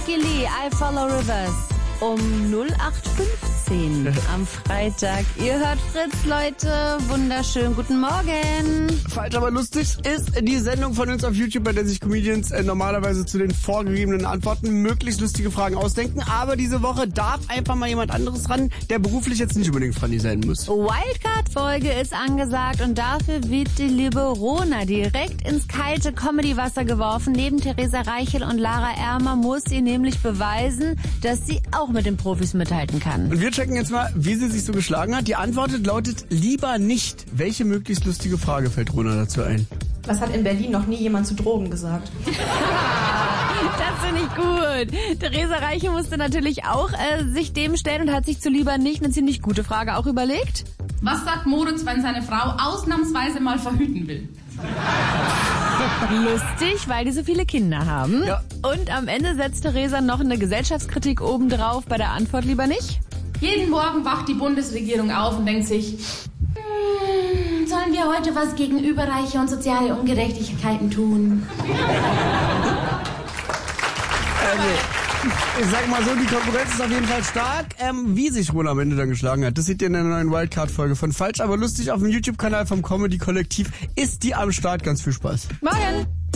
Becky Lee, I Follow Rivers. Um 08:15 am Freitag. Ihr hört Fritz, Leute. Wunderschön. Guten Morgen. Falsch, aber lustig ist die Sendung von uns auf YouTube, bei der sich Comedians normalerweise zu den vorgegebenen Antworten möglichst lustige Fragen ausdenken. Aber diese Woche darf einfach mal jemand anderes ran, der beruflich jetzt nicht unbedingt funny sein muss. Wildcard-Folge ist angesagt und dafür wird die liebe Rona direkt ins kalte Comedy-Wasser geworfen. Neben Theresa Reichel und Lara Ermer muss sie nämlich beweisen, dass sie auch mit den Profis mithalten kann. Und wir checken jetzt mal, wie sie sich so geschlagen hat. Die Antwort lautet lieber nicht. Welche möglichst lustige Frage fällt Rona dazu ein? Was hat in Berlin noch nie jemand zu Drogen gesagt? Das finde ich gut. Theresa Reichel musste natürlich auch sich dem stellen und hat sich zu lieber nicht eine ziemlich gute Frage auch überlegt. Was sagt Moritz, wenn seine Frau ausnahmsweise mal verhüten will? Lustig, weil die so viele Kinder haben. Ja. Und am Ende setzt Theresa noch eine Gesellschaftskritik obendrauf bei der Antwort lieber nicht. Jeden Morgen wacht die Bundesregierung auf und denkt sich, sollen wir heute was gegen Überreiche und soziale Ungerechtigkeiten tun? Ich sag mal so, die Konkurrenz ist auf jeden Fall stark. Wie sich Rona am Ende dann geschlagen hat, das seht ihr in der neuen Wildcard-Folge von Falsch, aber lustig auf dem YouTube-Kanal vom Comedy-Kollektiv. Ist die am Start. Ganz viel Spaß. Morgen!